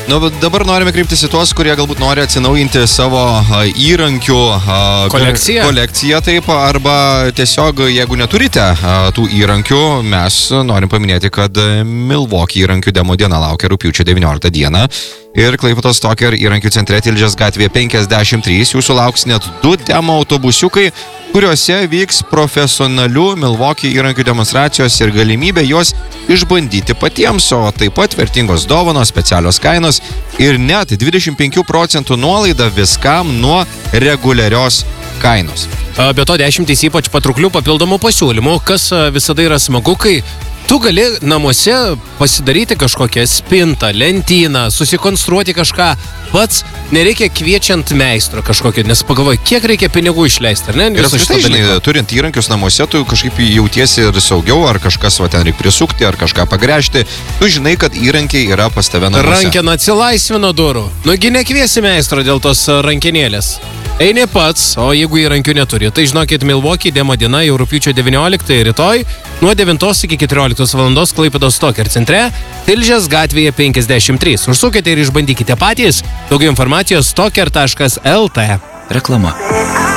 Dabar norime kreiptis į tuos, kurie galbūt nori atsinaujinti savo įrankių kolekciją taip, arba tiesiog, jeigu neturite tų įrankių, mes norim paminėti, kad Milwaukee įrankių demo diena laukia rugpjūčio 19 dieną. Ir Klaipėdos Stoker įrankių centre Tilžės gatvėje 53 jūsų lauks net 2 demo autobusiukai, kuriuose vyks profesionalių Milwaukee įrankių demonstracijos ir galimybė juos išbandyti patiems, o taip pat vertingos dovanos, specialios kainos ir net 25% nuolaida viskam nuo reguliarios kainos. Be to 10 ypač patrauklių papildomų pasiūlymų, kas visada yra smagu, kai tu gali namuose pasidaryti kažkokią spintą, lentyną, susikonstruoti kažką pats, nereikia kviečiant meistro kažkokio, nes pagalvoji, kiek reikia pinigų išleisti, ar ne? Ir apskritai, žinai, turint įrankius namuose, tu kažkaip jautiesi ir saugiau, ar kažkas va ten reikia prisukti, ar kažką pagręžti, tu žinai, kad įrankiai yra pas tave namuose. Rankena atsilaisvino durų. Nugi nekviesi meistro dėl tos rankenėlės. Eini pats, o jeigu įrankių neturi, tai žinokit, Milwaukee demo diena jau rugpjūčio 19 rytoj nuo 9 iki 14 valandos Klaipėdos Stoker centre, Tilžės gatvėje 53. Užsukite ir išbandykite patys. Daugiau informacijos stoker.lt. Reklama.